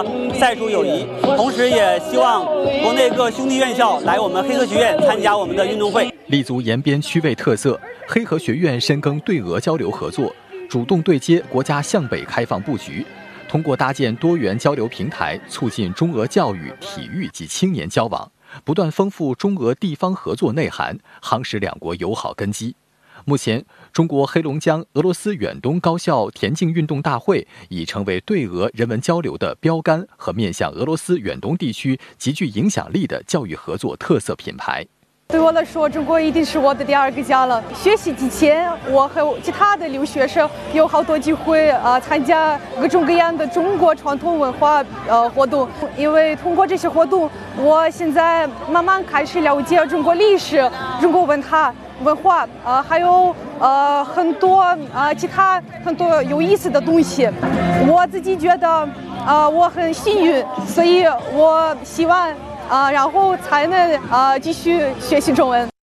和赛属友谊，同时也希望国内各兄弟院校来我们黑河学院参加我们的运动会。 立足延边区位特色，黑河学院深耕对俄交流合作，主动对接国家向北开放布局，通过搭建多元交流平台，促进中俄教育、体育及青年交往，不断丰富中俄地方合作内涵，夯实两国友好根基。目前，中国黑龙江俄罗斯远东高校田径运动大会已成为对俄人文交流的标杆和面向俄罗斯远东地区极具影响力的教育合作特色品牌。 对我来说，中国一定是我的第二个家了。学习之前，我和其他的留学生有好多机会参加各种各样的中国传统文化活动。因为通过这些活动，我现在慢慢开始了解中国历史、中国文化，还有很多其他很多有意思的东西。我自己觉得我很幸运，所以我希望然后才能继续学习中文。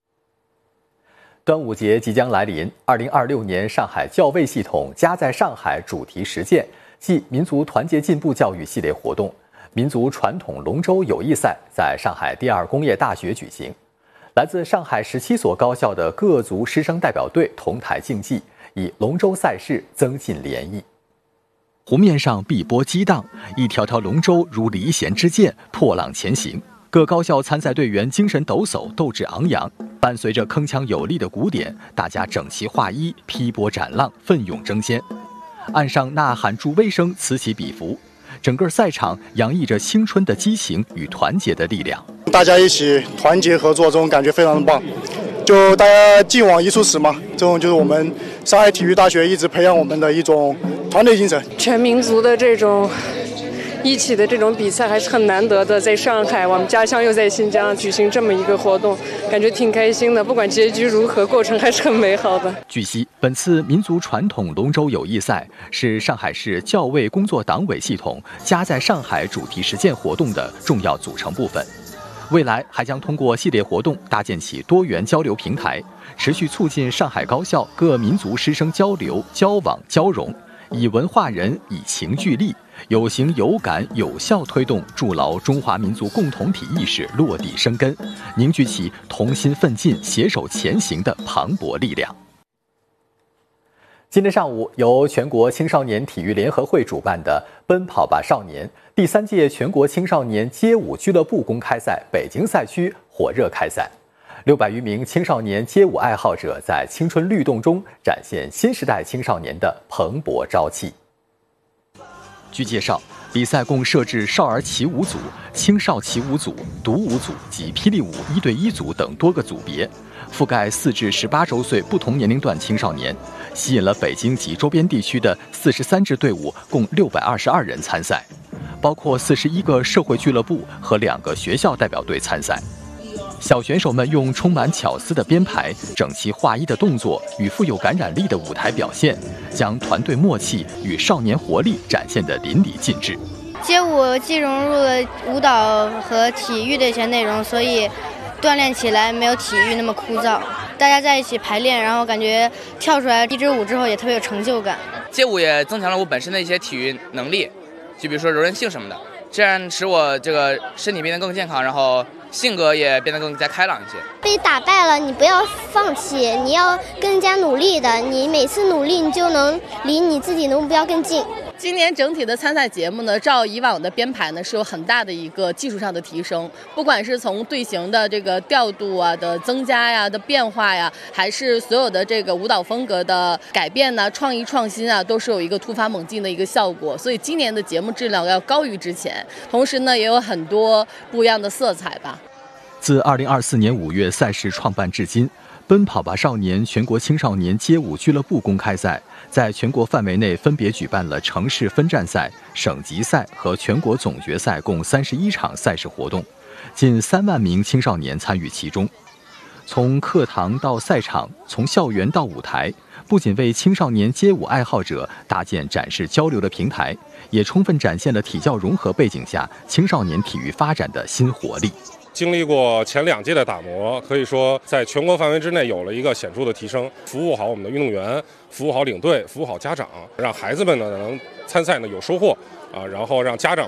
端午节即将来临，2026年上海教卫系统家在上海主题实践暨民族团结进步教育系列活动民族传统龙舟友谊赛在上海第二工业大学举行。来自上海17所高校的各族师生代表队同台竞技，以龙舟赛事增进联谊。湖面上碧波激荡，一条条龙舟如离弦之箭破浪前行，各高校参赛队员精神抖擞，斗志昂扬，伴随着铿锵有力的鼓点，大家整齐划一，劈波斩浪，奋勇争先。岸上呐喊助威声此起彼伏，整个赛场洋溢着青春的激情与团结的力量。 大家一起团结合作，这种感觉非常的棒。就大家劲往一处使嘛，这种就是我们上海体育大学一直培养我们的一种团队精神。 全民族的这种一起的这种比赛还是很难得的，在上海，我们家乡又在新疆举行这么一个活动，感觉挺开心的。不管结局如何，过程还是很美好的。 据悉，本次民族传统龙舟友谊赛是上海市教卫工作党委系统家在上海主题实践活动的重要组成部分。未来还将通过系列活动搭建起多元交流平台，持续促进上海高校各民族师生交流、交往、交融，以文化人，以情聚力，有形有感有效推动筑牢中华民族共同体意识落地生根，凝聚起同心奋进、携手前行的磅礴力量。今天上午，由全国青少年体育联合会主办的“奔跑吧少年”第3届全国青少年街舞俱乐部公开赛北京赛区火热开赛，600余名青少年街舞爱好者在青春律动中展现新时代青少年的蓬勃朝气。据介绍，比赛共设置少儿骑舞组、青少骑舞组、独舞组及霹雳舞1对1组等多个组别，覆盖4至18周岁不同年龄段青少年，吸引了北京及周边地区的43支队伍，共622人参赛，包括41个社会俱乐部和2个学校代表队参赛。小选手们用充满巧思的编排、整齐划一的动作与富有感染力的舞台表现，将团队默契与少年活力展现得淋漓尽致。 街舞既融入了舞蹈和体育的一些内容，所以锻炼起来没有体育那么枯燥。大家在一起排练，然后感觉跳出来一支舞之后也特别有成就感。 街舞也增强了我本身的一些体育能力，就比如说柔韧性什么的，这样使我这个身体变得更健康，然后性格也变得更加开朗一些。 被打败了，你不要放弃，你要更加努力的，你每次努力，你就能离你自己的目标更近。 今年整体的参赛节目呢，照以往的编排呢，是有很大的一个技术上的提升，不管是从队形的这个调度啊的增加呀、的变化呀，还是所有的这个舞蹈风格的改变呢、创意创新啊，都是有一个突发猛进的一个效果。所以今年的节目质量要高于之前，同时呢，也有很多不一样的色彩吧。 自2024年5月赛事创办至今，奔跑吧少年全国青少年街舞俱乐部公开赛在全国范围内分别举办了城市分站赛、省级赛和全国总决赛共31场赛事活动，近3万名青少年参与其中。从课堂到赛场，从校园到舞台，不仅为青少年街舞爱好者搭建展示交流的平台，也充分展现了体教融合背景下青少年体育发展的新活力。 经历过前2届的打磨，可以说在全国范围之内有了一个显著的提升。服务好我们的运动员，服务好领队，服务好家长，让孩子们呢能参赛呢有收获然后让家长